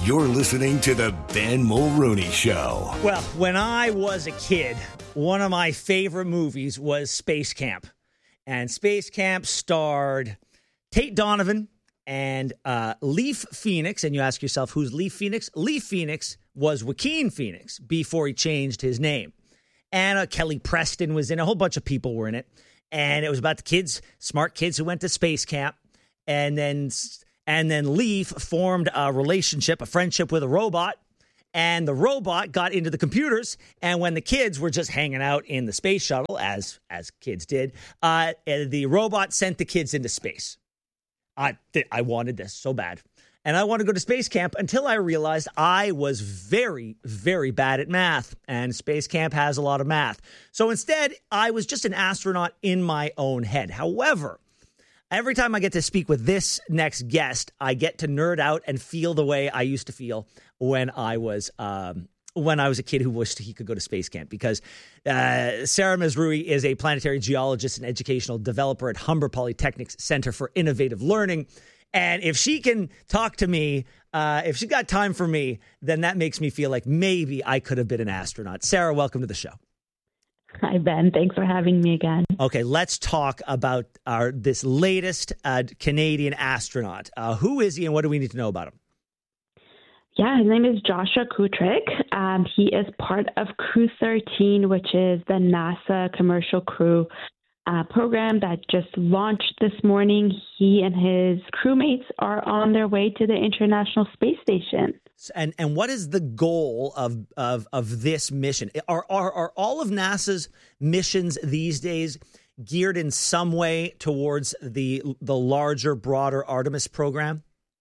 You're listening to the Ben Mulrooney Show. Well, when I was a kid, one of my favorite movies was Space Camp. And Space Camp starred Tate Donovan and Leaf Phoenix. And you ask yourself, who's Leaf Phoenix? Leaf Phoenix was Joaquin Phoenix before he changed his name. And Kelly Preston was in. A whole bunch of people were in it. And it was about the kids, smart kids who went to space camp. And then Leaf formed a relationship, a friendship with a robot. And the robot got into the computers. And when the kids were just hanging out in the space shuttle, as kids did, the robot sent the kids into space. I wanted this so bad. And I wanted to go to space camp until I realized I was very, very bad at math. And space camp has a lot of math. So instead, I was just an astronaut in my own head. However, every time I get to speak with this next guest, I get to nerd out and feel the way I used to feel when I was a kid who wished he could go to space camp. Because Sarah Mazrui is a planetary geologist and educational developer at Humber Polytechnic's Center for Innovative Learning. And if she can talk to me, if she's got time for me, then that makes me feel like maybe I could have been an astronaut. Sarah, welcome to the show. Hi, Ben. Thanks for having me again. Okay, let's talk about this latest Canadian astronaut. Who is he and what do we need to know about him? Yeah, his name is Joshua Kutryk. He is part of Crew 13, which is the NASA commercial crew program that just launched this morning. He and his crewmates are on their way to the International Space Station. And what is the goal of this mission? Are all of NASA's missions these days geared in some way towards the larger, broader Artemis program?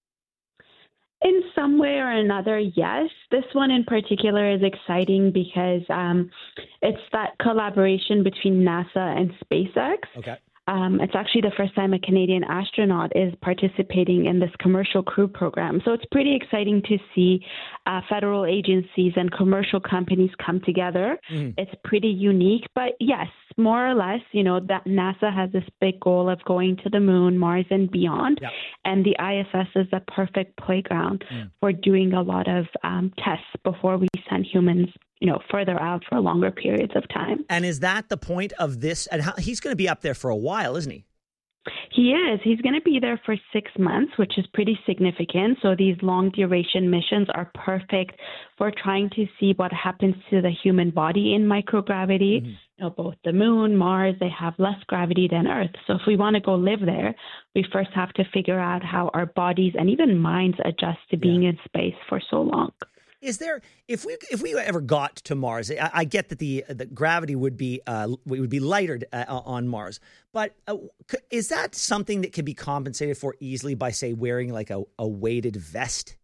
In some way or another, yes. This one in particular is exciting because it's that collaboration between NASA and SpaceX. Okay. It's actually the first time a Canadian astronaut is participating in this commercial crew program. So it's pretty exciting to see federal agencies and commercial companies come together. It's pretty unique. But yes, more or less, that NASA has this big goal of going to the moon, Mars, and beyond. Yep. And the ISS is the perfect playground for doing a lot of tests before we send humans further out for longer periods of time. And is that the point of this? And he's going to be up there for a while, isn't he? He is. He's going to be there for 6 months, which is pretty significant. So these long duration missions are perfect for trying to see what happens to the human body in microgravity. Both the moon, Mars, they have less gravity than Earth. So if we want to go live there, we first have to figure out how our bodies and even minds adjust to being in space for so long. Is there, if we ever got to Mars, I get that the gravity would be lighter on Mars, but is that something that can be compensated for easily by, say, wearing like a weighted vest?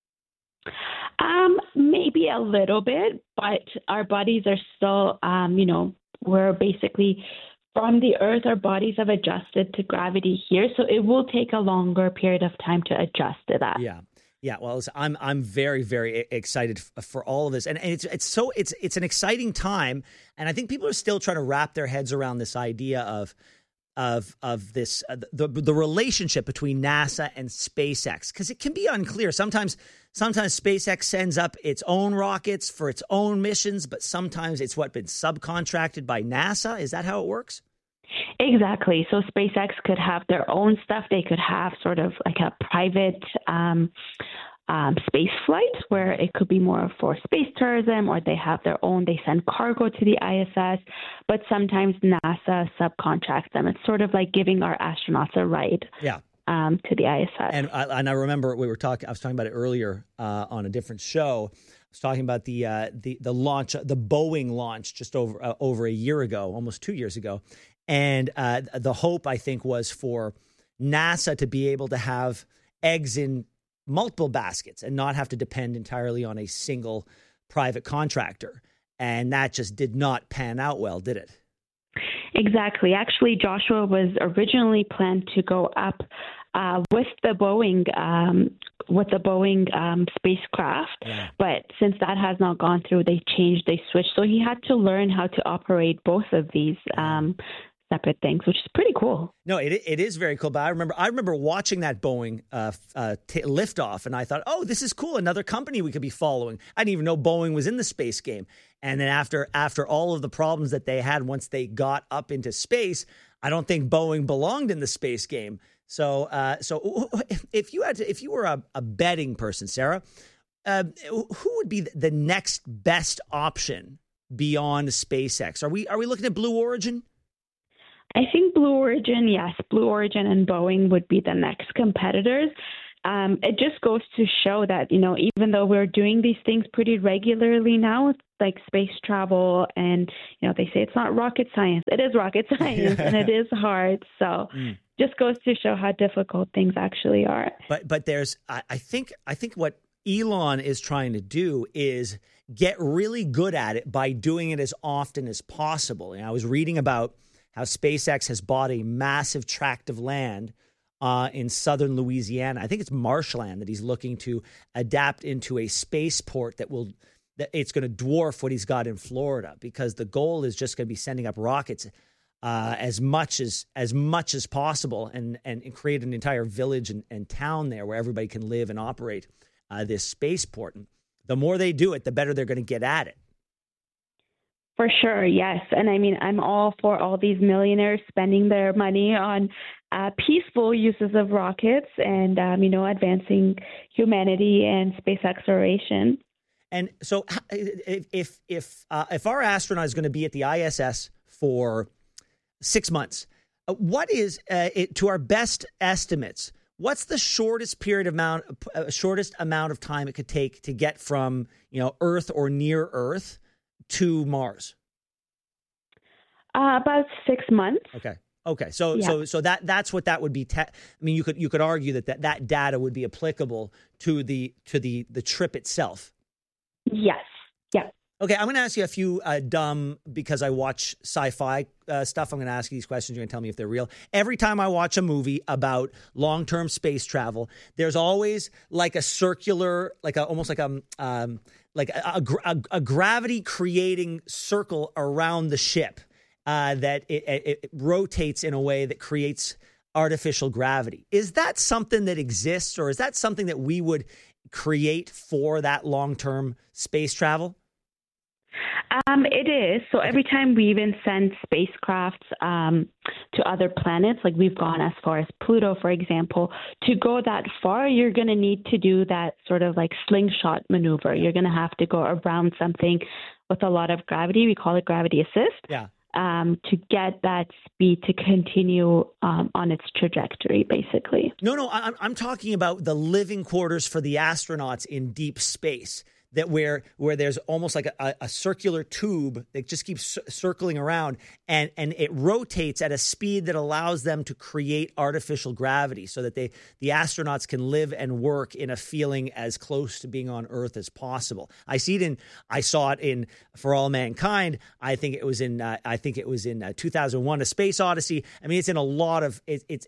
Maybe a little bit, but our bodies are still, we're basically from the Earth. Our bodies have adjusted to gravity here, so it will take a longer period of time to adjust to that. Yeah. Yeah, well, I'm very, very excited for all of this, and it's an exciting time, and I think people are still trying to wrap their heads around this idea of this the relationship between NASA and SpaceX, because it can be unclear. Sometimes SpaceX sends up its own rockets for its own missions, but sometimes it's been subcontracted by NASA. Is that how it works? Exactly. So SpaceX could have their own stuff. They could have sort of like a private space flight where it could be more for space tourism, or they have their own, they send cargo to the ISS, but sometimes NASA subcontracts them. It's sort of like giving our astronauts a ride. Yeah. To the ISS. And I remember I was talking about it earlier on a different show. I was talking about the launch, the Boeing launch just over a year ago, almost 2 years ago. And the hope, I think, was for NASA to be able to have eggs in multiple baskets and not have to depend entirely on a single private contractor. And that just did not pan out well, did it? Exactly. Actually, Joshua was originally planned to go up with the Boeing spacecraft, but since that has not gone through, they switched. So he had to learn how to operate both of these separate things, which is pretty cool. No, it is very cool. But I remember watching that Boeing liftoff, and I thought, oh, this is cool. Another company we could be following. I didn't even know Boeing was in the space game. And then after all of the problems that they had once they got up into space, I don't think Boeing belonged in the space game. So if you were a betting person, Sarah, who would be the next best option beyond SpaceX? Are we looking at Blue Origin? I think Blue Origin, yes. Blue Origin and Boeing would be the next competitors. It just goes to show that, even though we're doing these things pretty regularly now, like space travel, and, they say it's not rocket science. It is rocket science, and it is hard. So just goes to show how difficult things actually are. But there's, I think what Elon is trying to do is get really good at it by doing it as often as possible. And I was reading about how SpaceX has bought a massive tract of land in southern Louisiana. I think it's marshland that he's looking to adapt into a spaceport that it's going to dwarf what he's got in Florida, because the goal is just going to be sending up rockets as much as possible and create an entire village and town there where everybody can live and operate this spaceport. And the more they do it, the better they're going to get at it. For sure, yes. And I mean, I'm all for all these millionaires spending their money on peaceful uses of rockets and, advancing humanity and space exploration. And so if our astronaut is going to be at the ISS for 6 months, what is, to our best estimates, what's the shortest amount of time it could take to get from, Earth or near Earth to Mars? About 6 months. Okay. So that's what that would be. You could argue that data would be applicable to the trip itself. Yes. Yeah. Okay, I'm going to ask you a few because I watch sci-fi stuff. I'm going to ask you these questions. You're going to tell me if they're real. Every time I watch a movie about long-term space travel, there's always like a circular, almost like a gravity creating circle around the ship that it rotates in a way that creates artificial gravity. Is that something that exists, or is that something that we would create for that long-term space travel? It is. So every time we even send spacecrafts to other planets, like we've gone as far as Pluto, for example, to go that far, you're going to need to do that sort of like slingshot maneuver. You're going to have to go around something with a lot of gravity. We call it gravity assist. Yeah. To get that speed to continue on its trajectory, basically. No, I'm talking about the living quarters for the astronauts in deep space. That where there's almost like a circular tube that just keeps circling around, and it rotates at a speed that allows them to create artificial gravity so that the astronauts can live and work in a feeling as close to being on Earth as possible. I saw it in For All Mankind. I think it was in 2001: A Space Odyssey. I mean, it's in a lot of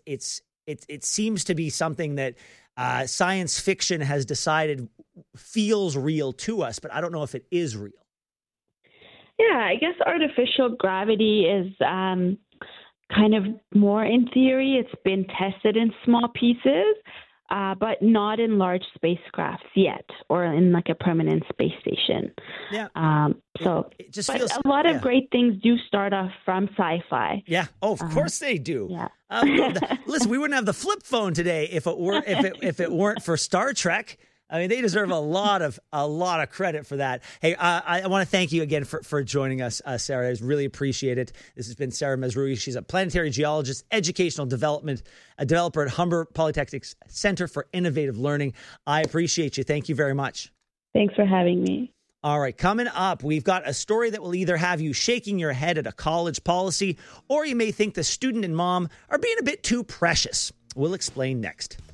it seems to be something that science fiction has decided feels real to us, but I don't know if it is real. Yeah, I guess artificial gravity is kind of more in theory. It's been tested in small pieces, but not in large spacecrafts yet, or in like a permanent space station. Yeah. It just feels, a lot of great things do start off from sci-fi. Yeah. Oh, of course they do. Yeah. Listen, we wouldn't have the flip phone today if it weren't for Star Trek. I mean, they deserve a lot of credit for that. Hey, I want to thank you again for joining us, Sarah. I really appreciate it. This has been Sarah Mazrui. She's a planetary geologist, educational developer at Humber Polytechnics Center for Innovative Learning. I appreciate you. Thank you very much. Thanks for having me. All right, coming up, we've got a story that will either have you shaking your head at a college policy, or you may think the student and mom are being a bit too precious. We'll explain next.